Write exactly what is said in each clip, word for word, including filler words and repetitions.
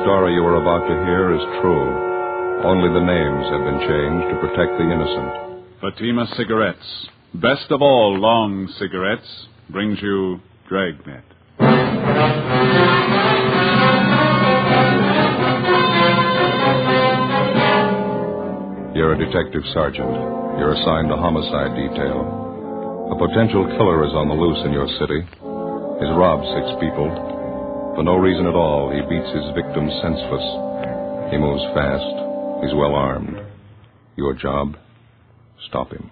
story you are about to hear is true. Only the names have been changed to protect the innocent. Fatima Cigarettes, best of all long cigarettes, brings you Dragnet. You're a detective sergeant. You're assigned to homicide detail. A potential killer is on the loose in your city. He's robbed six people. For no reason at all, he beats his victims senseless. He moves fast. He's well armed. Your job? Stop him.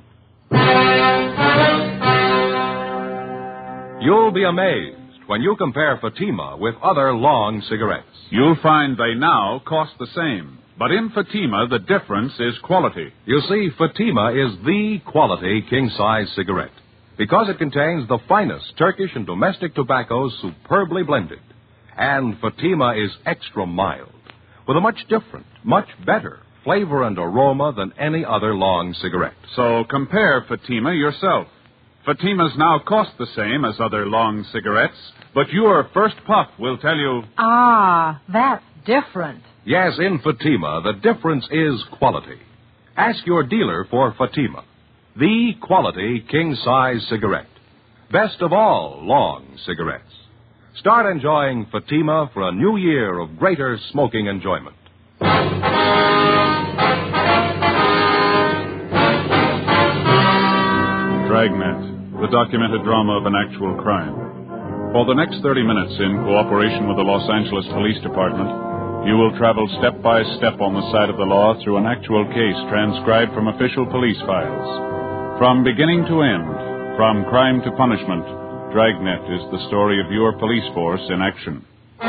You'll be amazed when you compare Fatima with other long cigarettes. You'll find they now cost the same. But in Fatima, the difference is quality. You see, Fatima is the quality king-size cigarette because it contains the finest Turkish and domestic tobaccos superbly blended. And Fatima is extra mild, with a much different, much better flavor and aroma than any other long cigarette. So compare Fatima yourself. Fatimas now cost the same as other long cigarettes, but your first puff will tell you... Ah, that's different. Yes, in Fatima, the difference is quality. Ask your dealer for Fatima, the quality king-size cigarette. Best of all long cigarettes. Start enjoying Fatima for a new year of greater smoking enjoyment. Dragnet, the documented drama of an actual crime. For the next thirty minutes, in cooperation with the Los Angeles Police Department, you will travel step by step on the side of the law through an actual case transcribed from official police files. From beginning to end, from crime to punishment, Dragnet is the story of your police force in action.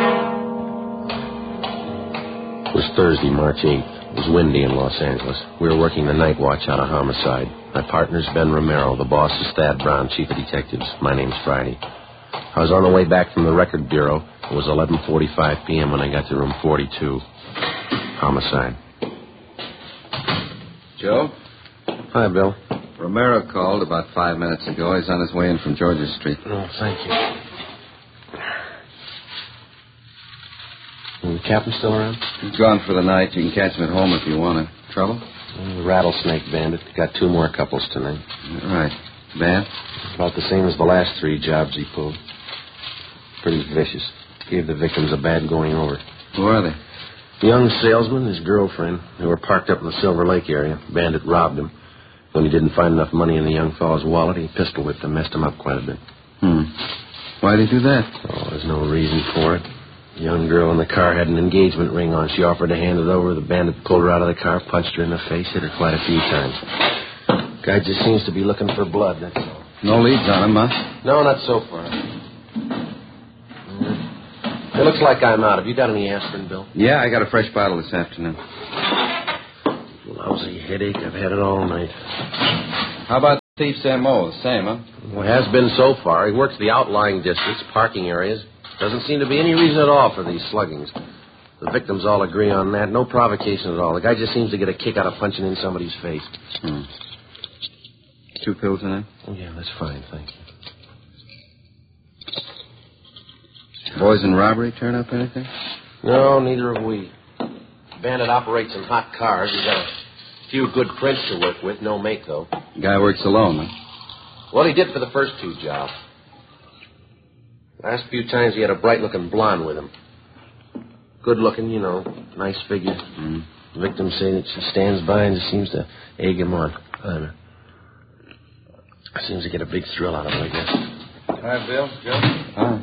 It was Thursday, March eighth. It was windy in Los Angeles. We were working the night watch out of homicide. My partner's Ben Romero. The boss is Thad Brown, chief of detectives. My name's Friday. I was on the way back from the record bureau. It was eleven forty-five p.m. when I got to room forty-two. Homicide. Joe? Hi, Bill. Romero called about five minutes ago. He's on his way in from Georgia Street. Oh, thank you. Is the captain still around? He's gone for the night. You can catch him at home if you want to. Trouble? The rattlesnake bandit. Got two more couples tonight. All right. Bad? About the same as the last three jobs he pulled. Pretty vicious. Gave the victims a bad going over. Who are they? The young salesman and his girlfriend. They were parked up in the Silver Lake area. Bandit robbed him. When he didn't find enough money in the young fellow's wallet, he pistol whipped him, messed him up quite a bit. Hmm. Why'd he do that? Oh, there's no reason for it. The young girl in the car had an engagement ring on. She offered to hand it over. The bandit pulled her out of the car, punched her in the face, hit her quite a few times. Guy just seems to be looking for blood, that's all. No leads on him, huh? No, not so far. It looks like I'm out. Have you got any aspirin, Bill? Yeah, I got a fresh bottle this afternoon. Lousy headache. I've had it all night. How about the thief's M O? The same, huh? Well, it has been so far. He works the outlying districts, parking areas. Doesn't seem to be any reason at all for these sluggings. The victims all agree on that. No provocation at all. The guy just seems to get a kick out of punching in somebody's face. Hmm. Two pills in it? Oh, yeah, that's fine, thank you. Boys in robbery turn up anything? No, neither have we. Bandit operates in hot cars. He's got a few good prints to work with. No make, though. Guy works alone, huh? Well, he did for the first two jobs. Last few times he had a bright-looking blonde with him. Good-looking, you know. Nice figure. Mm. Victims say that she stands by and just seems to egg him on. Uh, seems to get a big thrill out of it, I guess. Hi, Bill. Joe? Hi.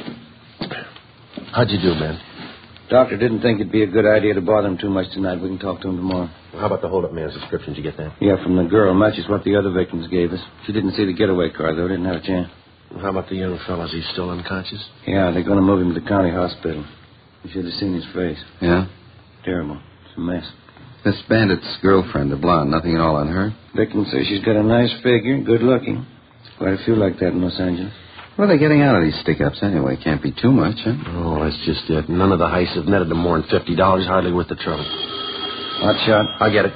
How'd you do, Ben? Doctor didn't think it'd be a good idea to bother him too much tonight. We can talk to him tomorrow. Well, how about the hold-up man's description? Did you get that? Yeah, from the girl. Matches what the other victims gave us. She didn't see the getaway car, though. Didn't have a chance. Well, how about the young fellow? Is he still unconscious? Yeah, they're going to move him to the county hospital. You should have seen his face. Yeah? Terrible. It's a mess. This bandit's girlfriend, the blonde, nothing at all on her? Victim says she's got a nice figure, good looking. Quite a few like that in Los Angeles. What are they getting out of these stick-ups anyway? Can't be too much, huh? Oh, that's just it. None of the heists have netted them more than fifty dollars. Hardly worth the trouble. Hot shot. I'll get it.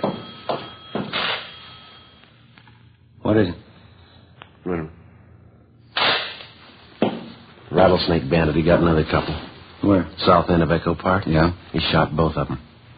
What is it? Wait a minute. Rattlesnake bandit. He got another couple. Where? South end of Echo Park. Yeah? He shot both of them.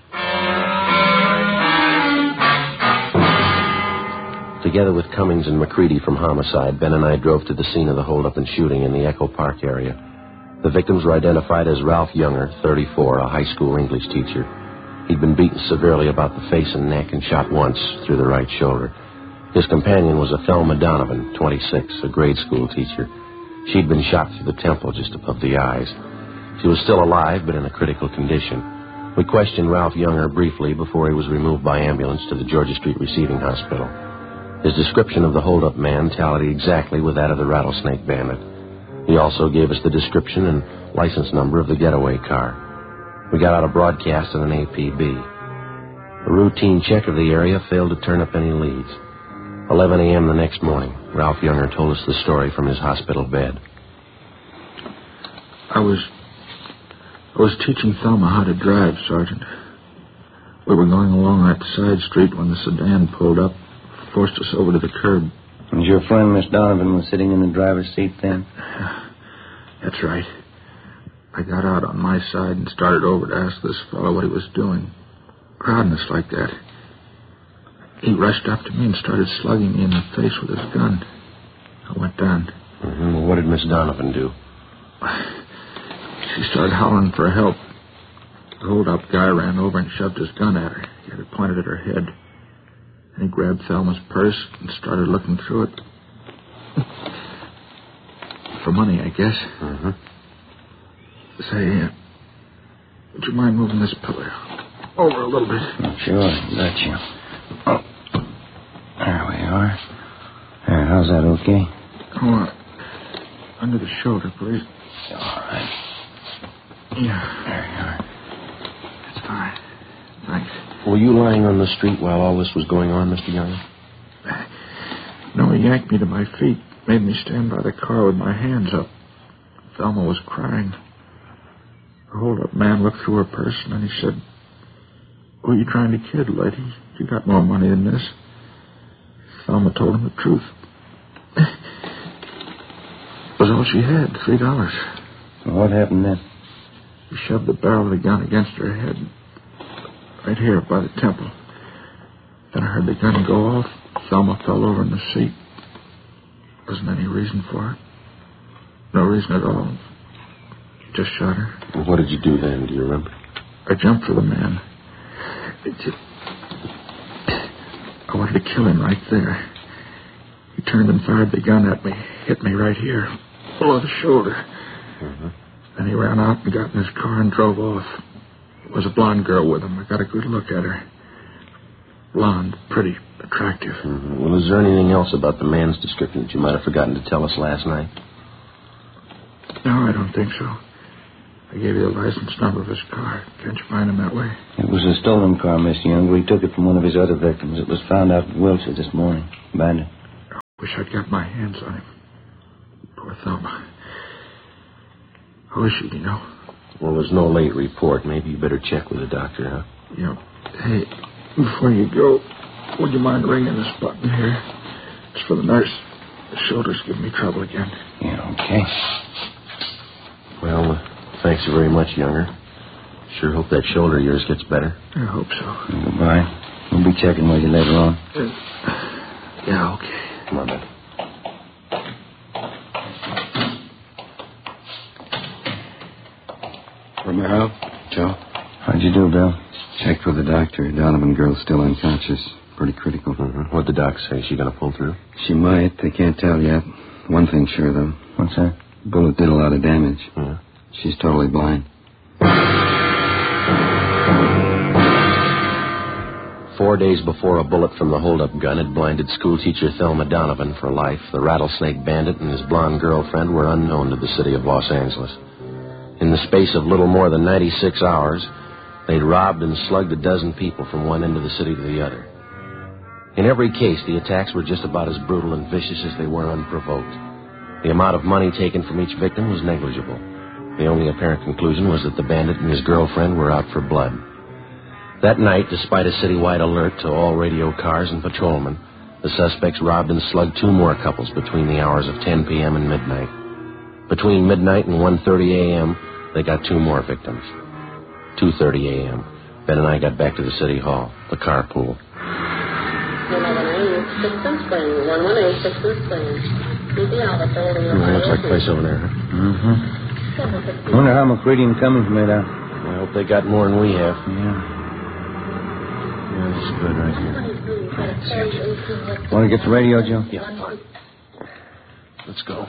Together with Cummings and McCready from Homicide, Ben and I drove to the scene of the holdup and shooting in the Echo Park area. The victims were identified as Ralph Younger, thirty-four, a high school English teacher. He'd been beaten severely about the face and neck and shot once through the right shoulder. His companion was a Thelma Donovan, twenty-six, a grade school teacher. She'd been shot through the temple just above the eyes. She was still alive, but in a critical condition. We questioned Ralph Younger briefly before he was removed by ambulance to the Georgia Street Receiving Hospital. His description of the hold-up man tallied exactly with that of the Rattlesnake Bandit. He also gave us the description and license number of the getaway car. We got out a broadcast and an A P B. A routine check of the area failed to turn up any leads. eleven a.m. the next morning, Ralph Younger told us the story from his hospital bed. I was... I was teaching Thelma how to drive, Sergeant. We were going along that side street when the sedan pulled up, forced us over to the curb. Was your friend, Miss Donovan, was sitting in the driver's seat then? That's right. I got out on my side and started over to ask this fellow what he was doing, crowding us like that. He rushed up to me and started slugging me in the face with his gun. I went down. Mm-hmm. Well, what did Miss Donovan do? She started hollering for help. The hold-up guy ran over and shoved his gun at her. He had it pointed at her head. And he grabbed Thelma's purse and started looking through it. For money, I guess. Mm-hmm. Say, uh, would you mind moving this pillow over a little bit? Sure, gotcha. Oh. There we are. There, how's that, okay? Oh, uh, under the shoulder, please. All right. Yeah. There you are. That's fine. Thanks. Were you lying on the street while all this was going on, Mister Younger? No, he yanked me to my feet, made me stand by the car with my hands up. Thelma was crying. The hold-up man looked through her purse, and then he said, "Who are you trying to kid, lady? You got more money than this." Thelma told him the truth. It was all she had, three dollars. Well, what happened then? He shoved the barrel of the gun against her head, right here by the temple. Then I heard the gun go off. Thelma fell over in the seat. Wasn't any reason for it. No reason at all. Just shot her. Well, what did you do then? Do you remember? I jumped for the man. It just... I wanted to kill him right there. He turned and fired the gun at me. Hit me right here, below the shoulder. Mm-hmm. Then he ran out and got in his car and drove off. There was a blonde girl with him. I got a good look at her. Blonde, pretty, attractive. Mm-hmm. Well, is there anything else about the man's description that you might have forgotten to tell us last night? No, I don't think so. I gave you the license number of his car. Can't you find him that way? It was a stolen car, Mister Younger. He took it from one of his other victims. It was found out in Wilshire this morning. Bandit. I wish I'd got my hands on him. Poor Thelma. How is she, do you know? Well, there's no late report. Maybe you better check with the doctor, huh? You know, hey, before you go, would you mind ringing this button here? It's for the nurse. The shoulder's giving me trouble again. Yeah, okay. Well, uh, thanks very much, Younger. Sure hope that shoulder of yours gets better. I hope so. Goodbye. We'll be checking with you later on. Uh, yeah, okay. Come on, Ben. Romero? Joe? How'd you do, Bill? Checked with the doctor. Donovan girl's still unconscious. Pretty critical. Mm-hmm. What'd the doc say? Is she going to pull through? She might. They can't tell yet. One thing's sure, though. What's that? Bullet did a lot of damage. Yeah. She's totally blind. Four days before a bullet from the hold-up gun had blinded schoolteacher Thelma Donovan for life, the Rattlesnake Bandit and his blonde girlfriend were unknown to the city of Los Angeles. In the space of little more than ninety-six hours, they'd robbed and slugged a dozen people from one end of the city to the other. In every case, the attacks were just about as brutal and vicious as they were unprovoked. The amount of money taken from each victim was negligible. The only apparent conclusion was that the bandit and his girlfriend were out for blood. That night, despite a citywide alert to all radio cars and patrolmen, the suspects robbed and slugged two more couples between the hours of ten p.m. and midnight. Between midnight and one thirty a.m., They got two more victims. two thirty a.m. Ben and I got back to the city hall, the carpool. Mm, looks like a place over there. Mm-hmm. Wonder how McCready and Cummings made out. I hope they got more than we have. Yeah. Yeah, this is good right here. Want to get the radio, Joe? Yeah, fine. Let's go.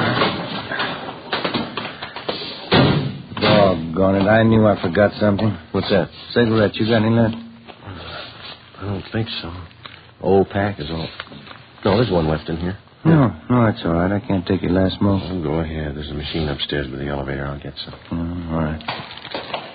Doggone it. I knew I forgot something. What's that? Cigarettes. You got any left? I don't think so. Old pack is all. No, there's one left in here. No, no, that's all right. I can't take your last smoke. Oh, go ahead. There's a machine upstairs with the elevator. I'll get some. Mm, all right.